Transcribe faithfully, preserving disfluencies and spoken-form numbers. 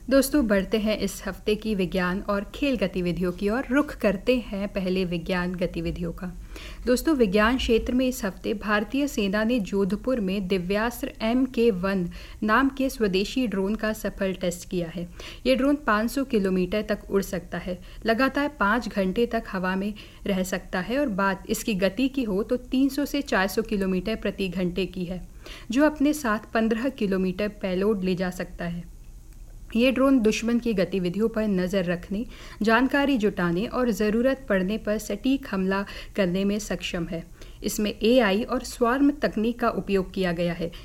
दोस्तों, बढ़ते हैं इस हफ्ते की विज्ञान और खेल गतिविधियों की ओर। रुख करते हैं पहले विज्ञान गतिविधियों का। दोस्तों, विज्ञान क्षेत्र में इस हफ्ते भारतीय सेना ने जोधपुर में दिव्यास्त्र एम के वन नाम के स्वदेशी ड्रोन का सफल टेस्ट किया है। ये ड्रोन पाँच सौ किलोमीटर तक उड़ सकता है, लगातार पाँच घंटे तक हवा में रह सकता है और बात इसकी गति की हो तो तीन सौ से चार सौ किलोमीटर प्रति घंटे की है, जो अपने साथ पंद्रह किलोमीटर पेलोड ले जा सकता है। ये ड्रोन दुश्मन की गतिविधियों पर नज़र रखने, जानकारी जुटाने और ज़रूरत पड़ने पर सटीक हमला करने में सक्षम है। इसमें ए आई और स्वार्म तकनीक का उपयोग किया गया है,